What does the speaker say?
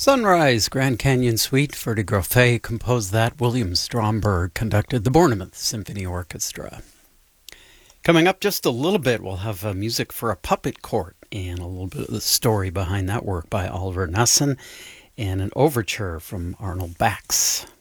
Sunrise, Grand Canyon Suite for de Groffet composed that. William Stromberg conducted the Bournemouth Symphony Orchestra. Coming up just a little bit, we'll have music for a puppet court and a little bit of the story behind that work by Oliver Knassen and an overture from Arnold Bax.